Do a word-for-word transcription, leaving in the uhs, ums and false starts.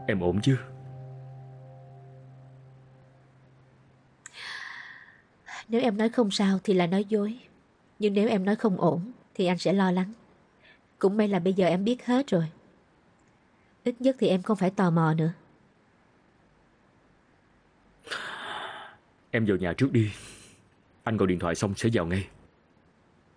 Em ổn chứ? Nếu em nói không sao thì là nói dối. Nhưng nếu em nói không ổn thì anh sẽ lo lắng. Cũng may là bây giờ em biết hết rồi. Ít nhất thì em không phải tò mò nữa. Em vào nhà trước đi. Anh gọi điện thoại xong sẽ vào ngay.